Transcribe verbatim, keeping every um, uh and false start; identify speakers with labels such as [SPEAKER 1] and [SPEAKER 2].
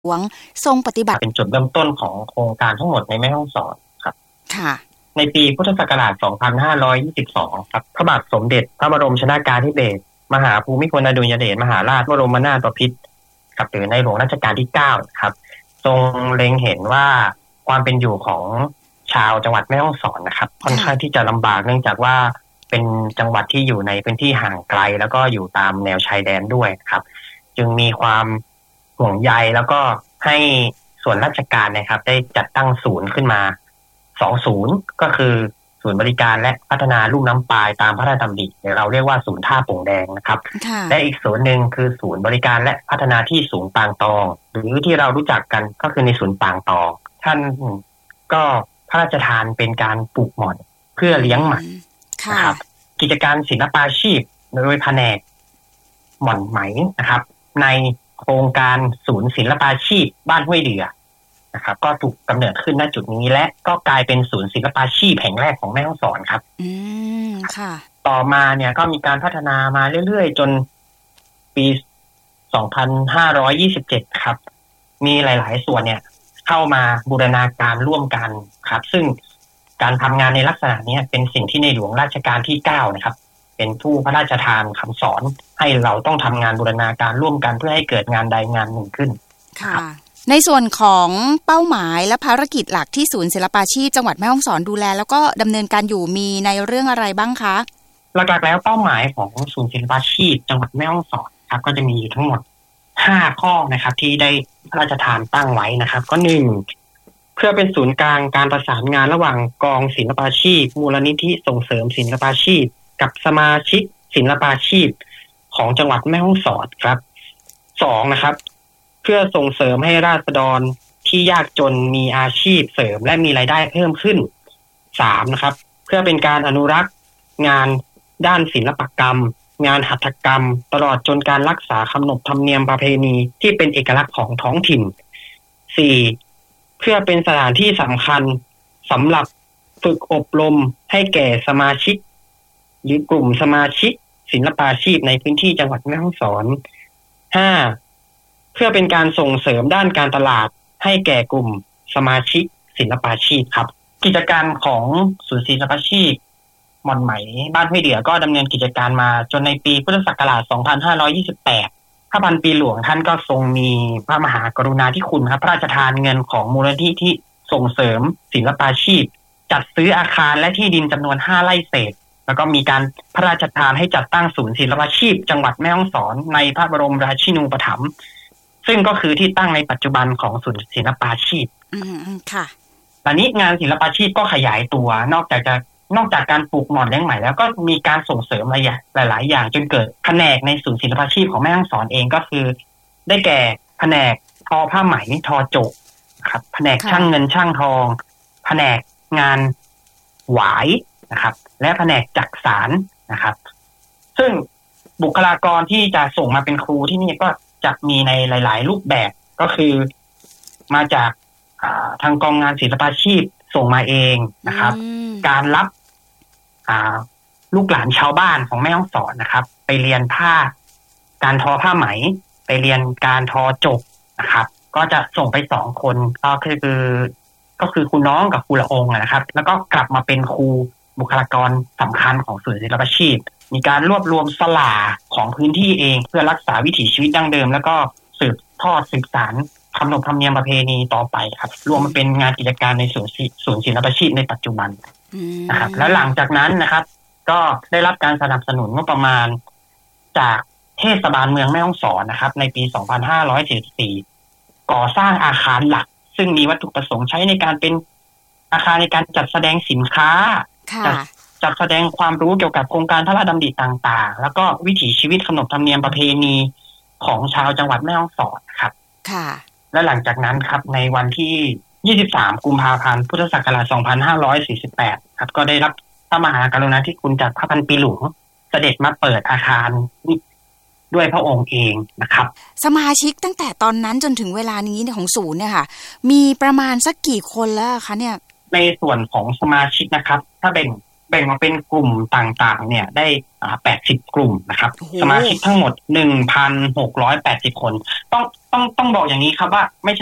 [SPEAKER 1] หลวงทรงปฏิบัติ
[SPEAKER 2] เป็นจุดเริ่มต้นของโครงการทั้งหมดในแม่ฮ่องสอนครับ
[SPEAKER 1] ค่ะ
[SPEAKER 2] ในปีพุทธศักราชสองพันห้าร้อยยี่สิบสองครับพระบาทสมเด็จพระบรมชนกาธิเบศรมหาภูมิพลอดุลยเดชมหาราชบรมนาถบพิตรครับหรือในหลวงรัชกาลที่เก้าครับทรงเล็งเห็นว่าความเป็นอยู่ของชาวจังหวัดแม่ฮ่องสอนนะครับค่อนข้างที่จะลำบากเนื่องจากว่าเป็นจังหวัดที่อยู่ในพื้นที่ห่างไกลแล้วก็อยู่ตามแนวชายแดนด้วยครับจึงมีความห่วงใยแล้วก็ให้ส่วนราชการนะครับได้จัดตั้งศูนย์ขึ้นมาสองศูนย์ก็คือศูนย์บริการและพัฒนาลุ่มน้ำปายตามพระราชดำริเราเรียกว่าศูนย์ท่าโป่งแดงนะครับและอีกศูนย์หนึ่งคือศูนย์บริการและพัฒนาที่สูงปางตองหรือที่เรารู้จักกันก็คือในศูนย์ปางตองท่านก็พระราชทานเป็นการปลูกหม่อนเพื่อเลี้ยงหมันนะครับกิจการศิลปาชีพโดยแผนกหม่อนไหมนะครับในโครงการศูนย์ศิลปาชีพบ้านห้วยเดือนะครับก็ถูกกำเนิดขึ้นณจุดนี้และก็กลายเป็นศูนย์ศิลปาชีพแห่งแรกของแม่ฮ่องสอนครับ
[SPEAKER 1] อืมค่ะ
[SPEAKER 2] ต่อมาเนี่ยก็มีการพัฒนามาเรื่อยๆจนปีสองพันห้าร้อยยี่สิบเจ็ดครับมีหลายๆส่วนเนี่ยเข้ามาบูรณาการร่วมกันครับซึ่งการทำงานในลักษณะนี้เป็นสิ่งที่ในหลวงรัชกาลที่เก้านะครับเป็นผู้พระราชทานคำสอนให้เราต้องทำงานบูรณาการร่วมกันเพื่อให้เกิดงานใดงานหนึ่งขึ้น
[SPEAKER 1] ค่ะในส่วนของเป้าหมายและภารกิจหลักที่ศูนย์ศิลปาชีพจังหวัดแม่ฮ่องสอนดูแลแล้วก็ดำเนินการอยู่มีในเรื่องอะไรบ้างคะ
[SPEAKER 2] หลักๆแล้วเป้าหมายของศูนย์ศิลปาชีพจังหวัดแม่ฮ่องสอนครับก็จะมีอยู่ทั้งหมดห้าข้อนะครับที่ได้พระราชทานตั้งไว้นะครับก็หนึ่งเพื่อเป็นศูนย์กลางการประสานงานระหว่างกองศิลปาชีพมูลนิธิส่งเสริมศิลปาชีพกับสมาชิกศิลปาชีพของจังหวัดแม่ฮ่องสอนครับสองนะครับเพื่อส่งเสริมให้ราษฎรที่ยากจนมีอาชีพเสริมและมีรายได้เพิ่มขึ้นสามนะครับเพื่อเป็นการอนุรักษ์งานด้านศิลปกรรมงานหัตถกรรมตลอดจนการรักษาขนบธรรมเนียมประเพณีที่เป็นเอกลักษณ์ของท้องถิ่นสี่เพื่อเป็นสถานที่สำคัญสำหรับฝึกอบรมให้แก่สมาชิกหรือกลุ่มสมาชิกศิลปาชีพในพื้นที่จังหวัดแม่ฮ่องสอนห้าเพื่อเป็นการส่งเสริมด้านการตลาดให้แก่กลุ่มสมาชิกศิลปาชีพครับกิจการของศูนย์ศิลปาชีพหม่อนไหมบ้านห้วยเดือก็ดำเนินกิจการมาจนในปีพุทธศักราชสองพันห้าร้อยยี่สิบแปดพระพันปีหลวงท่านก็ทรงมีพระมหากรุณาธิคุณครับพระราชทานเงินของมูลนิธิที่ส่งเสริมศิลปาชีพจัดซื้ออาคารและที่ดินจำนวนห้าไร่เศษแล้วก็มีการพระราชทานให้จัดตั้งศูนย์ศิลปาชีพจังหวัดแม่ฮ่องสอนในพระบรมราชินูปถัมภ์ซึ่งก็คือที่ตั้งในปัจจุบันของศูนย์ศิลปาชีพ
[SPEAKER 1] อืมค่ะ
[SPEAKER 2] ตอนนี้งานศิลปาชีพก็ขยายตัวนอกจากจะนอกจากการปลูกหม่อนเลี้ยงไหมแล้วก็มีการส่งเสริมหลายหลายๆอย่างจนเกิดแผนกในศูนย์ศิลปาชีพของแม่ฮ่องสอนเองก็คือได้แก่แผนกทอผ้าไหมทอโจกครับแผนกช่างเงินช่างทองแผนกงานหวายนะครับและแผนกจักสานนะครับซึ่งบุคลากรที่จะส่งมาเป็นครูที่นี่ก็จะมีในหลายๆรูปแบบก็คือมาจากทางกองงานศิลปาชีพส่งมาเองนะครับการรับลูกหลานชาวบ้านของแม่ฮ่องสอนนะครับไปเรียนผ้าการทอผ้าไหมไปเรียนการทอจกนะครับก็จะส่งไปสองคนก็คือก็คือครูน้องกับครูละองนะครับแล้วก็กลับมาเป็นครูบุคลากรสำคัญของศูนย์ศิลปาชีพมีการรวบรวมสลาของพื้นที่เองเพื่อรักษาวิถีชีวิตดั้งเดิมแล้วก็สืบทอดสืบสานขนบธรรมเนียมประเพณีต่อไปครับรวมมาเป็นงานกิจการในศูนย์ศูนย์ศิลปาชีพในปัจจุบันนะครับแล้วหลังจากนั้นนะครับก็ได้รับการสนับสนุนงบประมาณจากเทศบาลเมืองแม่ฮ่องสอนนะครับในปีสองพันห้าร้อยสี่สิบสี่ก่อสร้างอาคารหลักซึ่งมีวัตถุประสงค์ใช้ในการเป็นอาคารในการจัดแสดงสินค้าจัดจัดแสดงความรู้เกี่ยวกับโครงการพระราชดำริต่างๆแล้วก็วิถีชีวิตขนบธรรมเนียมประเพณีของชาวจังหวัดแม่ฮ่องสอนครับ
[SPEAKER 1] ค่ะ
[SPEAKER 2] และหลังจากนั้นครับในวันที่ยี่สิบสามกุมภาพันธ์พุทธศักราชสองพันห้าร้อยสี่สิบแปดครับก็ได้รับพระมหากรุณาธิคุณจากพระพันปีหลวงเสด็จมาเปิดอาคารด้วยพระองค์เองนะครับ
[SPEAKER 1] สมาชิกตั้งแต่ตอนนั้นจนถึงเวลานี้ของศูนย์เนี่ยค่ะมีประมาณสักกี่คนแล้วคะเนี่ย
[SPEAKER 2] ในส่วนของสมาชิกนะครับถ้าแบ่งแบ่งมาเป็นกลุ่มต่างๆเนี่ยได้แปดสิบกลุ่มนะครับสมาชิกทั้งหมด หนึ่งพันหกร้อยแปดสิบ คนต้องต้องต้องบอกอย่างนี้ครับว่าไม่